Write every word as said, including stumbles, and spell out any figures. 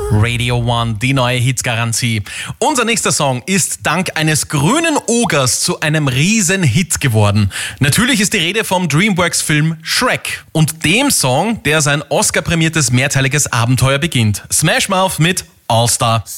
Radio One, die neue Hitsgarantie. Unser nächster Song ist dank eines grünen Ogers zu einem riesen Hit geworden. Natürlich ist die Rede vom Dreamworks-Film Shrek und dem Song, der sein Oscar-prämiertes mehrteiliges Abenteuer beginnt. Smash Mouth mit All Star.